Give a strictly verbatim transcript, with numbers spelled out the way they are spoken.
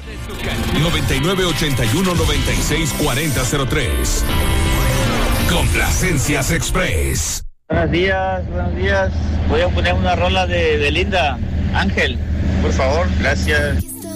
noventa y nueve ochenta y uno noventa y seis cuarenta cero tres. Complacencias Express. Buenos días, buenos días. Voy a poner una rola de, de Linda. Ángel, por favor, gracias.